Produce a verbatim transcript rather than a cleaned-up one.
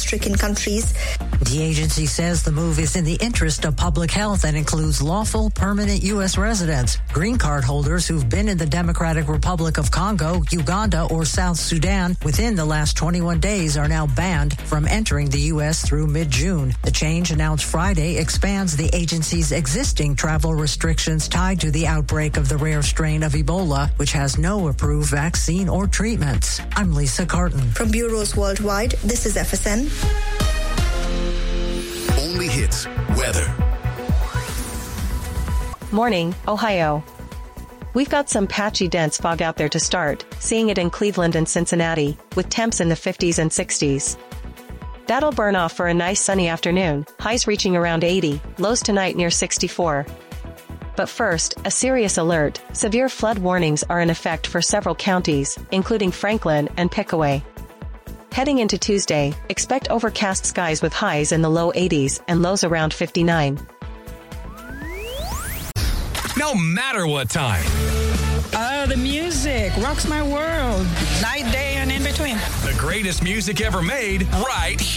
drought-stricken countries. The agency says the move is in the interest of public health and includes lawful permanent U S residents. Green card holders who've been in the Democratic Republic of Congo, Uganda, or South Sudan within the last twenty-one days are now banned from entering the U S through mid-June. The change, announced Friday, expands the agency's existing travel restrictions tied to the outbreak of the rare strain of Ebola, which has no approved vaccine or treatments. I'm Lisa Carton. From bureaus worldwide, this is F S N. Only hits weather. Morning, Ohio. We've got some patchy dense fog out there to start, seeing it in Cleveland and Cincinnati, with temps in the fifties and sixties. That'll burn off for a nice sunny afternoon, highs reaching around eighty, lows tonight near sixty-four. But first, a serious alert. Severe flood warnings are in effect for several counties, including Franklin and Pickaway. Heading into Tuesday, expect overcast skies with highs in the low eighties and lows around fifty-nine. No matter what time. Oh, the music rocks my world. Night, day, and in between. The greatest music ever made, right here.